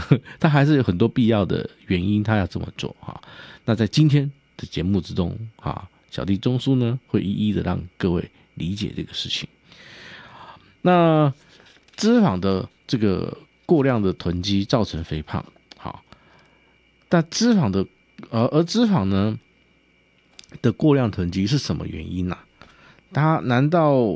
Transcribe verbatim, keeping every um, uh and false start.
他还是有很多必要的原因，他要这么做哈。那在今天的节目之中哈，小弟钟叔呢会一一的让各位理解这个事情。那脂肪的这个过量的囤积造成肥胖，好，但脂肪的而而脂肪呢的过量囤积是什么原因呢、啊？它难道